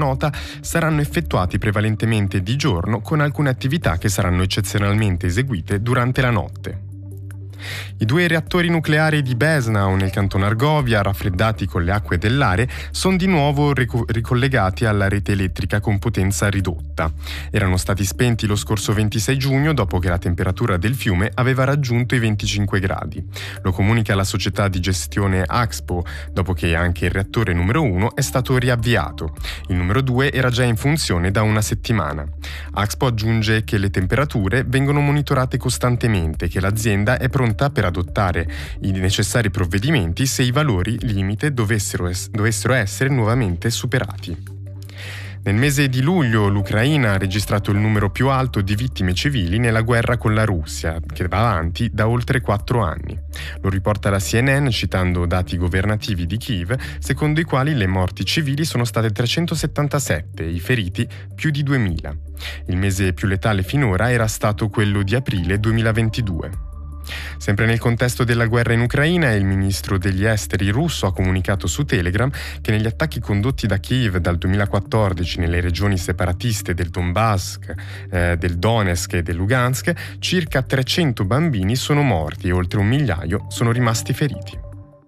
nota saranno effettuati prevalentemente di giorno, con alcune attività che saranno eccezionalmente eseguite durante la notte. I 2 reattori nucleari di Besnau nel canton Argovia, raffreddati con le acque dell'Are, sono di nuovo ricollegati alla rete elettrica con potenza ridotta. Erano stati spenti lo scorso 26 giugno dopo che la temperatura del fiume aveva raggiunto i 25 gradi. Lo comunica la società di gestione Axpo, dopo che anche il reattore numero 1 è stato riavviato. Il numero 2 era già in funzione da una settimana. Axpo aggiunge che le temperature vengono monitorate costantemente e che l'azienda è pronta per adottare i necessari provvedimenti se i valori limite dovessero essere nuovamente superati. Nel mese di luglio l'Ucraina ha registrato il numero più alto di vittime civili nella guerra con la Russia, che va avanti da oltre 4 anni. Lo riporta la CNN citando dati governativi di Kiev, secondo i quali le morti civili sono state 377 e i feriti più di 2000. Il mese più letale finora era stato quello di aprile 2022. Sempre nel contesto della guerra in Ucraina, il ministro degli esteri russo ha comunicato su Telegram che negli attacchi condotti da Kiev dal 2014 nelle regioni separatiste del Donbass, del Donetsk e del Lugansk, circa 300 bambini sono morti e oltre 1 migliaio sono rimasti feriti.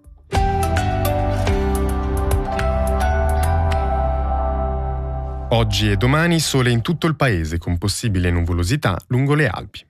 Oggi e domani sole in tutto il paese con possibile nuvolosità lungo le Alpi.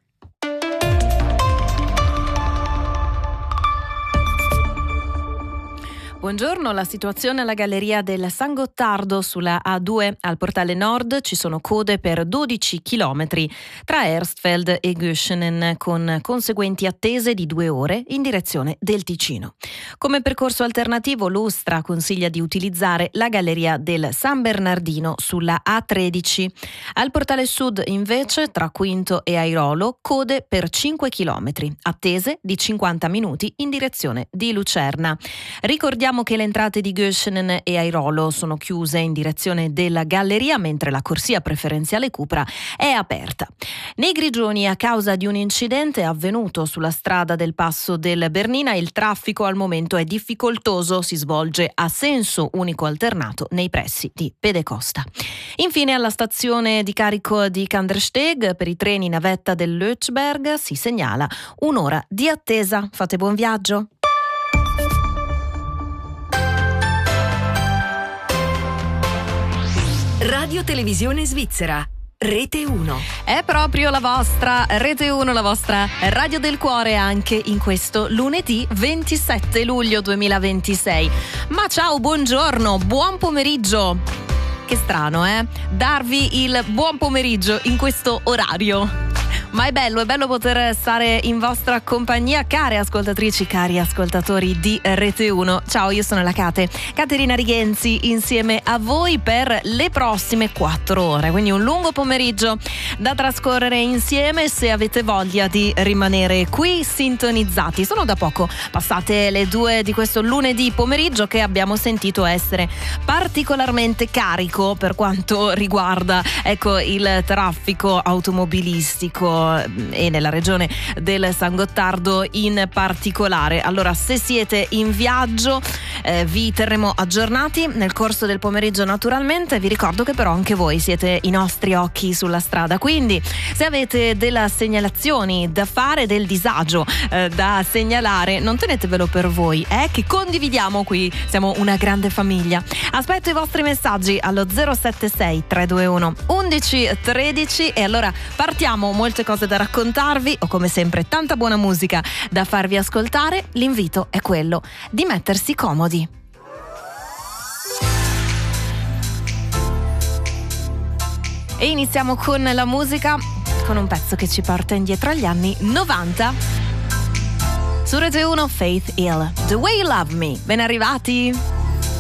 Buongiorno, la situazione alla galleria del San Gottardo sulla A2 al portale nord ci sono code per 12 chilometri tra Erstfeld e Göschenen con conseguenti attese di 2 ore in direzione del Ticino. Come percorso alternativo l'Ustra consiglia di utilizzare la galleria del San Bernardino sulla A13. Al portale sud invece tra Quinto e Airolo code per 5 chilometri, attese di 50 minuti in direzione di Lucerna. Ricordiamo che le entrate di Göschenen e Airolo sono chiuse in direzione della galleria, mentre la corsia preferenziale Cupra è aperta. Nei Grigioni, a causa di un incidente avvenuto sulla strada del Passo del Bernina, il traffico al momento è difficoltoso, si svolge a senso unico alternato nei pressi di Pedecosta. Infine, alla stazione di carico di Kandersteg per i treni navetta del Lötschberg si segnala 1 ora di attesa. Fate buon viaggio! Radio Televisione Svizzera, Rete 1. È proprio la vostra Rete 1, la vostra radio del cuore anche in questo lunedì 27 luglio 2026. Ma ciao, buongiorno, buon pomeriggio. Che strano, darvi il buon pomeriggio in questo orario. Ma è bello poter stare in vostra compagnia, care ascoltatrici, cari ascoltatori di Rete 1. Ciao, io sono la Caterina Righenzi, insieme a voi per le prossime 4 ore, quindi un lungo pomeriggio da trascorrere insieme se avete voglia di rimanere qui sintonizzati. Sono da poco passate le 2 di questo lunedì pomeriggio che abbiamo sentito essere particolarmente carico per quanto riguarda il traffico automobilistico e nella regione del San Gottardo in particolare. Allora, se siete in viaggio vi terremo aggiornati nel corso del pomeriggio naturalmente. Vi ricordo che però anche voi siete i nostri occhi sulla strada, quindi se avete delle segnalazioni da fare, del disagio da segnalare, non tenetevelo per voi, che condividiamo qui, siamo una grande famiglia. Aspetto i vostri messaggi allo 076 321 1113 e allora partiamo. Molte cose da raccontarvi, ho come sempre tanta buona musica da farvi ascoltare. L'invito è quello di mettersi comodi. E iniziamo con la musica, con un pezzo che ci porta indietro agli anni 90. Su Rete 1, Faith Hill, The Way You Love Me. Ben arrivati!